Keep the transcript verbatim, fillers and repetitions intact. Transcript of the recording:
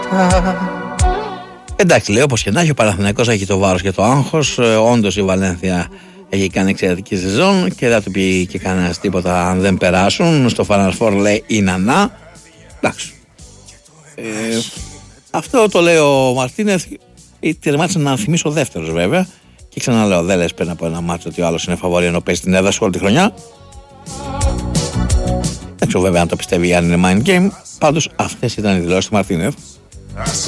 Εντάξει, λέει, όπως και να έχει, ο Παναθηναϊκός έχει το βάρος και το άγχος. Ε, όντως η Βαλένθια έχει κάνει εξαιρετική σεζόν και δεν του πει και κανένας τίποτα αν δεν περάσουν. Στο Final Four λέει η Νανά. Εντάξει. Ε, αυτό το λέει ο Μαρτίνεθ. Τερμάτισε να θυμίσω ο δεύτερος βέβαια. Και ξαναλέω, δεν λες πριν από ένα μάτσο ότι ο άλλος είναι φαβορί ενώ παίζει την έδρα σου όλη τη χρονιά. Δεν ξέρω βέβαια αν το πιστεύει αν είναι mind game. Πάντως αυτές ήταν οι δηλώσεις του Μαρτίνεθ.